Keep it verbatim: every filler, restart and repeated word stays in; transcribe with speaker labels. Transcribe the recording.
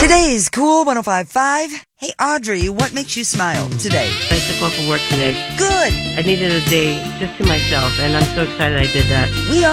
Speaker 1: Today's Cool one oh five point five. Hey, Audrey, what makes you smile today?
Speaker 2: I took off of work today.
Speaker 1: Good.
Speaker 2: I needed a day just to myself, and I'm so excited I did that.
Speaker 1: We